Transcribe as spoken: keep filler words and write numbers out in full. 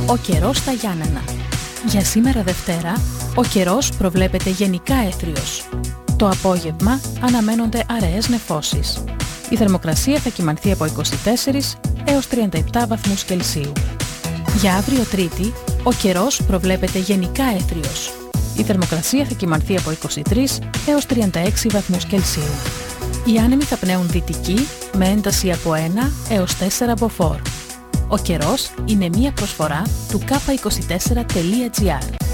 Ο καιρός στα Γιάννενα. Για σήμερα Δευτέρα, ο καιρός προβλέπεται γενικά έθριος. Το απόγευμα αναμένονται αραιές νεφώσεις. Η θερμοκρασία θα κυμανθεί από είκοσι τέσσερα έως τριάντα επτά βαθμούς Κελσίου. Για αύριο Τρίτη, ο καιρός προβλέπεται γενικά έθριος. Η θερμοκρασία θα κυμανθεί από είκοσι τρία έως τριάντα έξι βαθμούς Κελσίου. Οι άνεμοι θα πνέουν δυτική με ένταση από ένα έως τέσσερα μποφόρ. Ο καιρός είναι μία προσφορά του κάπα είκοσι τέσσερα τελεία τζι άρ.